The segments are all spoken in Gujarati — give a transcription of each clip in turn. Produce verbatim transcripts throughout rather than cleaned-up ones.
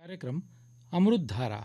કાર્યક્રમ અમૃતધારા.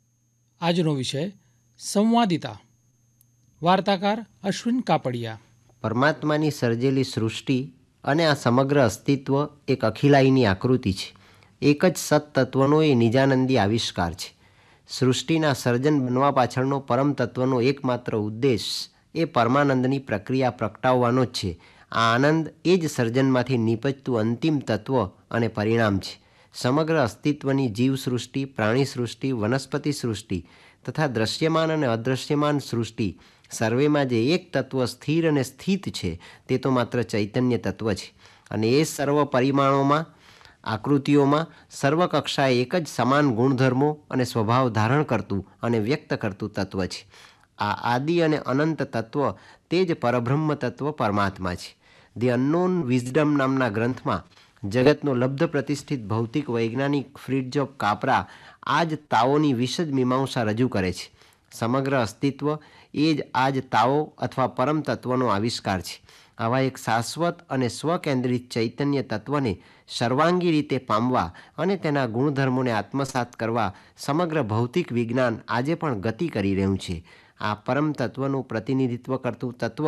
આજનો વિષય સંવાદિતા. વાર્તાકાર અશ્વિન કાપડિયા. પરમાત્માની સર્જેલી સૃષ્ટિ અને આ સમગ્ર અસ્તિત્વ એક અખિલાઈની આકૃતિ છે. એક જ સત્તત્વનો એ નિજાનંદી આવિષ્કાર છે. સૃષ્ટિના સર્જન બનવા પાછળનો પરમ તત્વનો એકમાત્ર ઉદ્દેશ એ પરમાનંદની પ્રક્રિયા પ્રગટાવવાનો જ છે. આ આનંદ એ જ સર્જનમાંથી નીપજતું અંતિમ તત્વ અને પરિણામ છે. સમગ્ર અસ્તિત્વની જીવસૃષ્ટિ, પ્રાણી સૃષ્ટિ, વનસ્પતિ સૃષ્ટિ તથા દ્રશ્યમાન અને અદૃશ્યમાન સૃષ્ટિ સર્વેમાં જે એક તત્વ સ્થિર અને સ્થિત છે તે તો માત્ર ચૈતન્ય તત્વ છે. અને એ સર્વ પરિમાણોમાં, આકૃતિઓમાં, સર્વ કક્ષાએ એક જ સમાન ગુણધર્મો અને સ્વભાવ ધારણ કરતું અને વ્યક્ત કરતું તત્વ છે. આ આદિ અને અનંત તત્વ તે જ પરબ્રહ્મ તત્વ પરમાત્મા છે. ધી અનનોન વિઝડમ નામના ગ્રંથમાં જગતનો લબ્ધ પ્રતિષ્ઠિત ભૌતિક વૈજ્ઞાનિક ફ્રિડજોફ કાપરા આ જ તાઓની વિશદ મીમાંસા રજૂ કરે છે. સમગ્ર અસ્તિત્વ એ જ આ જ તાઓ અથવા પરમ તત્વનો આવિષ્કાર છે. આવા એક શાશ્વત અને સ્વકેન્દ્રિત ચૈતન્ય તત્વને સર્વાંગી રીતે પામવા અને તેના ગુણધર્મોને આત્મસાત કરવા સમગ્ર ભૌતિક વિજ્ઞાન આજે પણ ગતિ કરી રહ્યું છે. આ પરમ તત્વનું પ્રતિનિધિત્વ કરતું તત્વ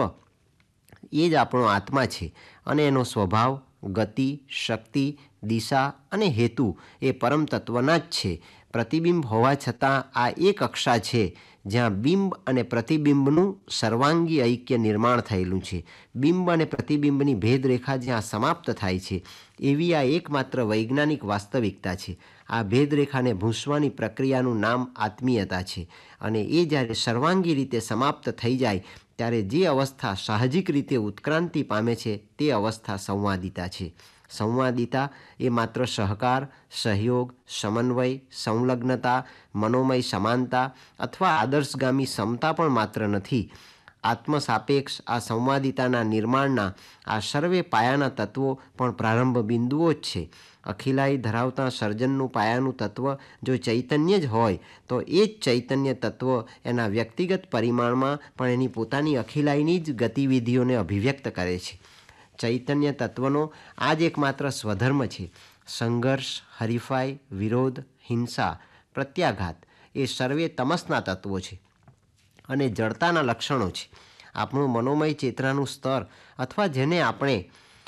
એ જ આપણો આત્મા છે અને એનો સ્વભાવ, ગતિ, શક્તિ, દિશા અને હેતુ એ પરમ તત્વના જ છે. પ્રતિબિંબ હોવા છતાં આ એ કક્ષા છે જ્યાં બિંબ અને પ્રતિબિંબનું સર્વાંગી ઐક્ય નિર્માણ થયેલું છે. બિંબ અને પ્રતિબિંબની ભેદરેખા જ્યાં સમાપ્ત થાય છે એવી આ એકમાત્ર વૈજ્ઞાનિક વાસ્તવિકતા છે. આ ભેદરેખાને ભૂંસવાની પ્રક્રિયાનું નામ આત્મીયતા છે. અને એ જ્યારે સર્વાંગી રીતે સમાપ્ત થઈ જાય ત્યારે જે અવસ્થા સાહજિક રીતે ઉત્ક્રાંતિ પામે છે તે અવસ્થા સંવાદિતા છે. સંવાદિતા એ માત્ર સહકાર, સહયોગ, સમન્વય, સંલગ્નતા, મનોમય સમાનતા અથવા આદર્શગામી સમતા પણ માત્ર નથી. આત્મસાપેક્ષ આ સંવાદિતાના નિર્માણના આ સર્વે પાયાના તત્વો પણ પ્રારંભ બિંદુઓ જ છે. અખિલાઈ ધરાવતા સર્જનનું પાયાનું તત્વ જો ચૈતન્ય જ હોય તો એ જ ચૈતન્ય તત્વ એના વ્યક્તિગત પરિમાણમાં પણ એની પોતાની અખિલાઈની જ ગતિવિધિઓને અભિવ્યક્ત કરે છે. ચૈતન્ય તત્વનો આ જ એકમાત્ર સ્વધર્મ છે. સંઘર્ષ, હરીફાઈ, વિરોધ, હિંસા, પ્રત્યાઘાત એ સર્વે તમસના તત્વો છે અને જડતાના લક્ષણો છે. આપણું મનોમય ચેતનાનું સ્તર અથવા જેને આપણે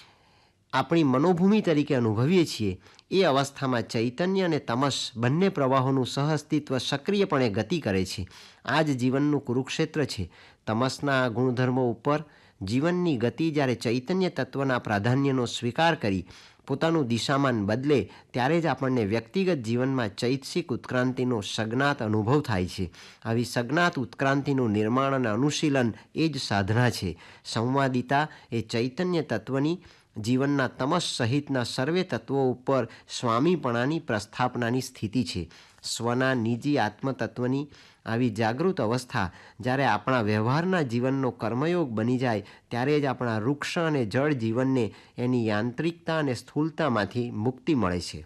આપણી મનોભૂમિ તરીકે અનુભવીએ છીએ એ અવસ્થામાં ચૈતન્ય અને તમસ બંને પ્રવાહોનું સહઅસ્તિત્વ સક્રિયપણે ગતિ કરે છે. આ જ જીવનનું કુરુક્ષેત્ર છે. તમસના ગુણધર્મો ઉપર જીવનની ગતિ જ્યારે ચૈતન્ય તત્વના પ્રાધાન્યનો સ્વીકાર કરી પોતાનું દિશામાન બદલે ત્યારે જ આપણને વ્યક્તિગત જીવનમાં ચૈતસિક ઉત્ક્રાંતિનો સજ્ઞાત અનુભવ થાય છે. આવી સજ્ઞાત ઉત્ક્રાંતિનું નિર્માણ અને અનુશીલન એ જ સાધના છે. સંવાદિતા એ ચૈતન્ય તત્વની જીવનના તમસ સહિતના સર્વે તત્વો ઉપર સ્વામીપણાની પ્રસ્થાપનાની સ્થિતિ છે. સ્વના નિજી આત્મતત્વની આવી જાગૃત અવસ્થા જ્યારે આપણા વ્યવહારના જીવનનો કર્મયોગ બની જાય ત્યારે જ આપણા વૃક્ષ અને જળ જીવનને એની યાંત્રિકતા અને સ્થૂળતામાંથી મુક્તિ મળે છે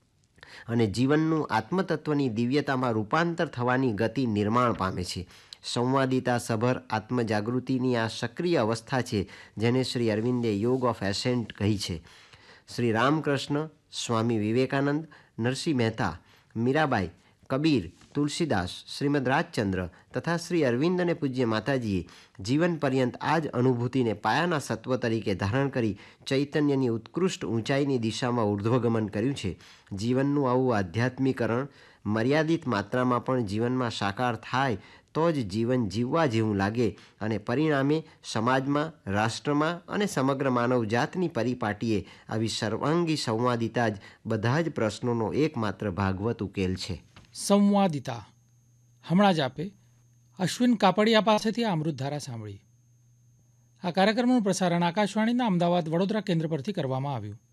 અને જીવનનું આત્મતત્વની દિવ્યતામાં રૂપાંતર થવાની ગતિ નિર્માણ પામે છે. સંવાદિતા સભર આત્મજાગૃતિની આ સક્રિય અવસ્થા છે જેને શ્રી અરવિંદે યોગ ઓફ એસેન્ટ કહી છે. શ્રી રામકૃષ્ણ, સ્વામી વિવેકાનંદ, નરસિંહ મહેતા, મીરાબાઈ, કબીર, તુલસીદાસ, શ્રીમદ રાજચંદ્ર તથા શ્રી અરવિંદ અને પૂજ્ય માતાજીએ જીવન પર્યંત આ જ અનુભૂતિને પાયાના સત્વ તરીકે ધારણ કરી ચૈતન્યની ઉત્કૃષ્ટ ઊંચાઈની દિશામાં ઉર્ધ્વગમન કર્યું છે. જીવનનું આવું આધ્યાત્મિકરણ મર્યાદિત માત્રામાં પણ જીવનમાં સાકાર થાય તો જ જીવન જીવવા જેવું લાગે અને પરિણામે સમાજમાં, રાષ્ટ્રમાં અને સમગ્ર માનવજાતની પરિપાટીએ આવી સર્વાંગી સંવાદિતા જ બધા જ પ્રશ્નોનો એકમાત્ર ભાગવત ઉકેલ છે. સંવાદિતા. હમણાં જ આપે અશ્વિન કાપડિયા પાસેથી આ અમૃતધારા સાંભળી. આ કાર્યક્રમનું પ્રસારણ આકાશવાણીના અમદાવાદ વડોદરા કેન્દ્ર પરથી કરવામાં આવ્યું.